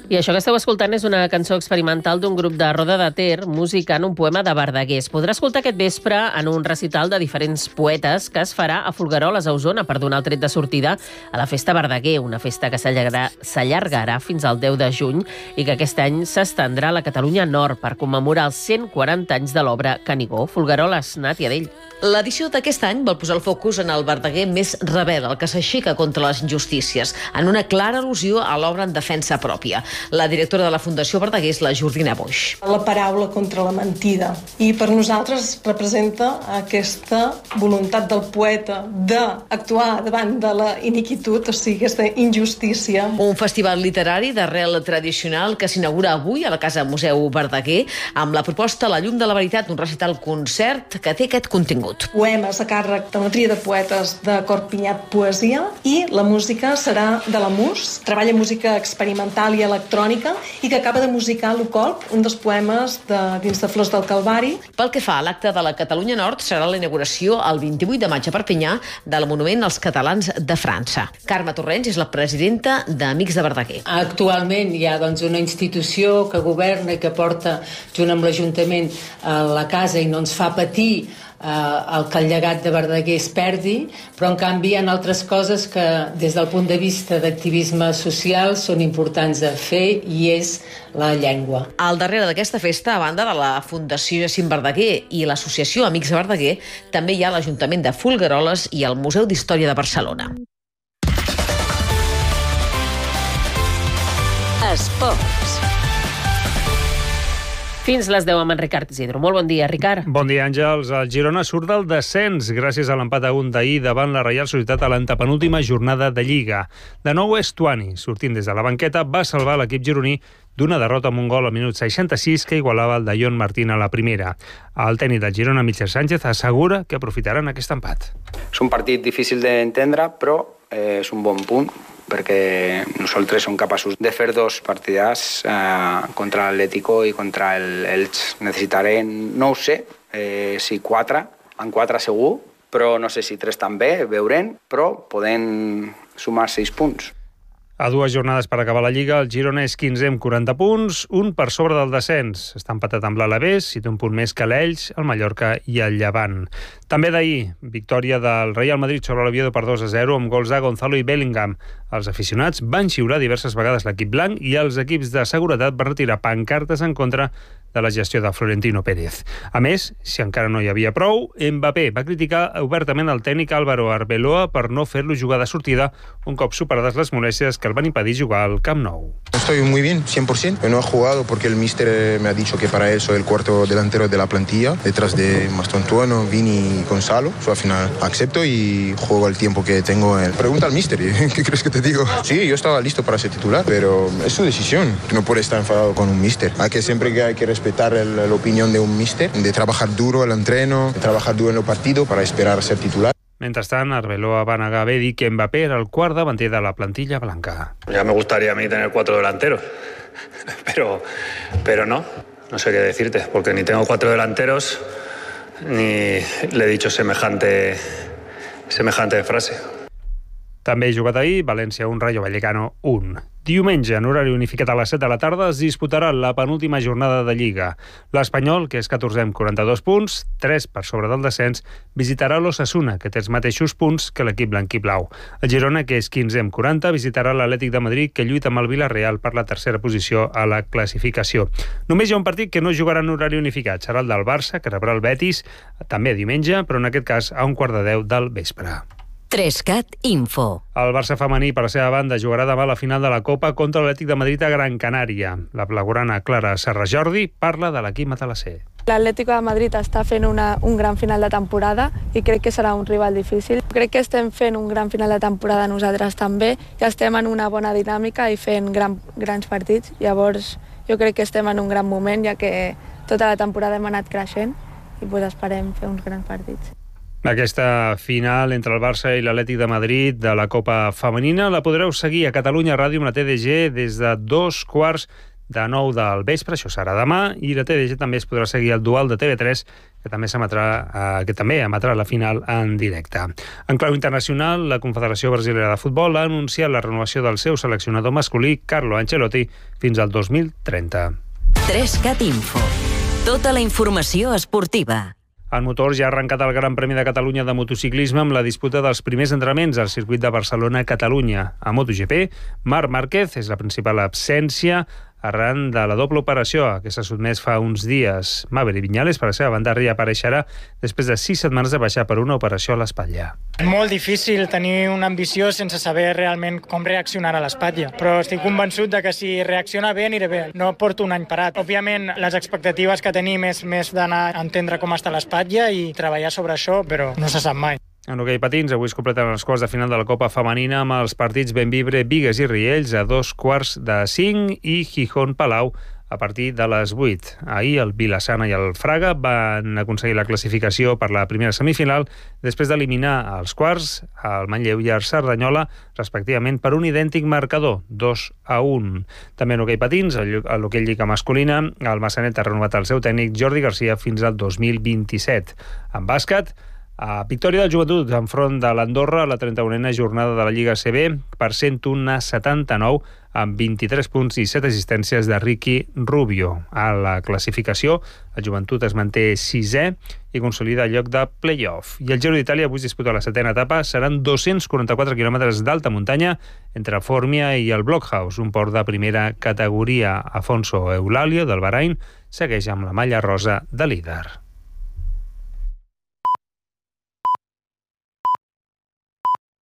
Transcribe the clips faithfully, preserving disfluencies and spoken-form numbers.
I això que esteu escoltant és una cançó experimental d'un grup de Roda de Ter, musicant un poema de Verdaguer. Es podrà escoltar aquest vespre en un recital de diferents poetes que es farà a Folgueroles, a Osona, per donar el tret de sortida a la Festa Verdaguer, una festa que s'allargarà, s'allargarà fins al deu de juny i que aquest any s'estendrà a la Catalunya Nord per commemorar els cent quaranta anys de l'obra Canigó. Folgueroles, Nàtia Dell. L'edició d'aquest any vol posar el focus en el Verdaguer més rebel, el que s'aixeca contra les injustícies, en una clara al·lusió a l'obra en defensa pròpia. La directora de la Fundació Verdaguer és la Jordina Boix. La paraula contra la mentida. I per nosaltres representa aquesta voluntat del poeta d'actuar davant de la iniquitud, o sigui, aquesta injustícia. Un festival literari d'arrel tradicional que s'inaugura avui a la Casa Museu Verdaguer amb la proposta La llum de la veritat, un recital concert que té aquest contingut. Poemes a càrrec d'una tria de poetes de Corpinyat Poesia i la música serà de la Mus, treballa música experimental i electrònica i que acaba de musicar l'Ucolp, un dels poemes de, dins de Flors del Calvari. Pel que fa a l'acte de la Catalunya Nord, serà la inauguració el vint-i-vuit de maig a Perpinyà del Monument als Catalans de França. Carme Torrents és la presidenta d'Amics de Verdaguer. Actualment hi ha doncs, una institució que governa i que porta junt amb l'Ajuntament a la casa i no ens fa patir Uh, el que el llegat de Verdaguer es perdi, però en canvi hi ha altres coses que des del punt de vista d'activisme social són importants de fer i és la llengua. Al darrere d'aquesta festa, a banda de la Fundació Jacint Verdaguer i l'Associació Amics de Verdaguer, també hi ha l'Ajuntament de Folgueroles i el Museu d'Història de Barcelona. Esports. Fins les deu amb en Ricard Isidro. Molt bon dia, Ricard. Bon dia, Àngels. El Girona surt del descens gràcies a l'empat a un d'ahir davant la Reial Societat a l'antepenúltima jornada de Lliga. De nou, Estuani, sortint des de la banqueta, va salvar l'equip gironí d'una derrota amb un gol al minut seixanta-sis que igualava el de Jon Martín a la primera. El tècnic del Girona, Michel Sánchez, assegura que aprofitaran aquest empat. És un partit difícil d'entendre, però eh, és un bon punt, perquè nosaltres som capaços de fer dos partidars eh, contra l'Atlético i contra el Elx. Necessitarem, no ho sé, eh, si quatre, en quatre segur, però no sé si tres també, veurem, però podem sumar sis punts. A dues jornades per acabar la Lliga, el Girona és quinzè amb quaranta punts, un per sobre del descens. Està empatat amb l'Alavés, i té un punt més que l'Elx, el Mallorca i el Llevant. També d'ahir, victòria del Real Madrid sobre l'Oviedo per dos a zero amb gols de Gonzalo i Bellingham. Els aficionats van xiurar diverses vegades l'equip blanc i els equips de seguretat van retirar pancartes en contra de la gestió de Florentino Pérez. A més, si encara no hi havia prou, Mbappé va criticar obertament el tècnic Álvaro Arbeloa per no fer-lo jugar de sortida un cop superades les molèsties que el van impedir jugar al Camp Nou. Estoy muy bien, cien por ciento. No he jugado porque el míster me ha dicho que para él soy el cuarto delantero de la plantilla, detrás de Mastontuano, Vini y Gonzalo. Yo al final acepto y juego el tiempo que tengo. En... Pregunta al míster, ¿qué crees que te digo? Sí, yo estaba listo para ser titular, pero es su decisión. No puede estar enfadado con un míster. Hay que siempre que hay que respetar el, la opinión de un míster, de trabajar duro el entreno, de trabajar duro en el partido para esperar a ser titular. Mentrestant, Arbeloa va negar haver dit que Mbappé era el quart davanter de la plantilla blanca. Ya me gustaría a mí tener cuatro delanteros, pero, pero no, no sé qué decirte, porque ni tengo cuatro delanteros, ni le he dicho semejante, semejante frase. També he jugat ahir, València un, Rayo Vallecano un. Diumenge, en horari unificat a les set de la tarda, es disputarà la penúltima jornada de Lliga. L'Espanyol, que és catorzè amb quaranta-dos punts, tres per sobre del descens, visitarà l'Osasuna, que té els mateixos punts que l'equip blanquiblau. El Girona, que és quinzè amb quaranta, visitarà l'Atlètic de Madrid, que lluita amb el Villarreal per la tercera posició a la classificació. Només hi ha un partit que no jugarà en horari unificat. Serà el del Barça, que rebrà el Betis, també diumenge, però en aquest cas a un quart de deu del vespre. Trescat Info. El Barça femení, per la seva banda, jugarà demà la final de la Copa contra l'Atlètic de Madrid a Gran Canària. La blaugrana Clara Serrajordi parla de l'equip matalasser. L'Atlético de Madrid està fent una, un gran final de temporada i crec que serà un rival difícil. Crec que estem fent un gran final de temporada nosaltres també, que estem en una bona dinàmica i fent gran, grans partits. Llavors jo crec que estem en un gran moment, ja que tota la temporada hem anat creixent i pues, esperem fer uns grans partits. Aquesta final entre el Barça i l'Atlètic de Madrid de la Copa Femenina la podreu seguir a Catalunya Ràdio amb la T D G des de dos quarts de nou del vespre, això serà demà, i la T D G també es podrà seguir al dual de T V tres que també s'emetrà, eh, que també emetrà la final en directe. En clau internacional, la Confederació Brasilera de Futbol ha anunciat la renovació del seu seleccionador masculí, Carlo Ancelotti, fins al dos mil trenta. Trescat Info. Tota la informació esportiva. En motor ja ha arrencat el Gran Premi de Catalunya de motociclisme amb la disputa dels primers entrenaments al circuit de Barcelona-Catalunya. A MotoGP, Marc Márquez és la principal absència arran de la doble operació que s'ha sotmès fa uns dies. Maverick Viñales, per la seva banda, reapareixerà després de sis setmanes de baixar per una operació a l'espatlla. Molt difícil tenir una ambició sense saber realment com reaccionarà a l'espatlla, però estic convençut de que si reacciona bé aniré bé. No porto un any parat. Òbviament, les expectatives que tenim és més d'anar a entendre com està l'espatlla i treballar sobre això, però no se sap mai. En hoquei patins, avui es completen els quarts de final de la Copa Femenina amb els partits Bembibre, Bigues i Riells a dos quarts de cinc i Gijón Palau a partir de les vuit. Ahir el Vilassana i el Fraga van aconseguir la classificació per la primera semifinal després d'eliminar als quarts el Manlleu i el Cerdanyola, respectivament per un idèntic marcador, dos a un. També en hoquei patins, a l'hoquei lliga masculina, el Massanet ha renovat el seu tècnic Jordi Garcia fins al dos mil vint-i-set. En bàsquet, a victòria del Joventut enfront de l'Andorra a la trenta-unena jornada de la Lliga A C B per cent un a setanta-nou amb vint-i-tres punts i set assistències de Ricky Rubio. A la classificació, el Joventut es manté sisè i consolida el lloc de play-off. I el Giro d'Itàlia avui es disputa la setena etapa. Seran dos-cents quaranta-quatre quilòmetres d'alta muntanya entre Fórmia i el Blockhaus, un port de primera categoria. Afonso Eulalio, del Bahrain, segueix amb la malla rosa de líder.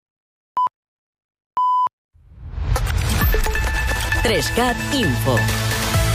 Trescat Info.